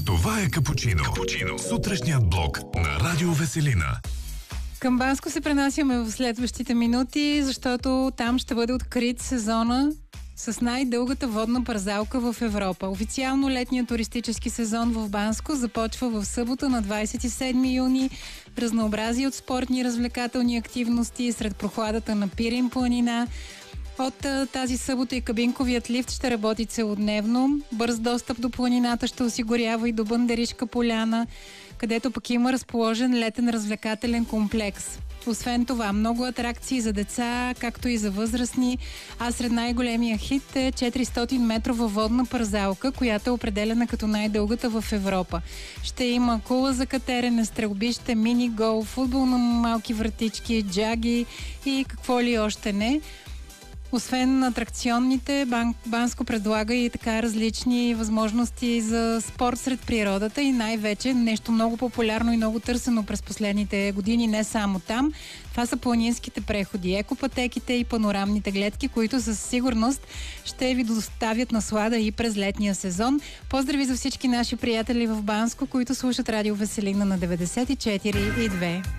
Това е Капучино. Сутрешният блок на Радио Веселина. Към Банско се пренасяме в следващите минути, защото там ще бъде открит сезона с най-дългата водна парзалка в Европа. Официално летният туристически сезон в Банско започва в събота на 27 юни. Разнообразие от спортни развлекателни активности сред прохладата на Пирин планина. От тази събота и кабинковият лифт ще работи целодневно. Бърз достъп до планината ще осигурява и до Бандаришка поляна, където пък има разположен летен развлекателен комплекс. Освен това, много атракции за деца, както и за възрастни, а сред най-големия хит е 400-метрова водна парзалка, която е определена като най-дългата в Европа. Ще има кула за катерене, стрелбище, мини-гол, футбол на малки вратички, джаги и какво ли още не. Освен атракционните, Банско предлага и така различни възможности за спорт сред природата и най-вече нещо много популярно и много търсено през последните години, не само там. Това са планинските преходи, екопътеките и панорамните гледки, които със сигурност ще ви доставят наслада и през летния сезон. Поздрави за всички наши приятели в Банско, които слушат Радио Веселина на 94,2.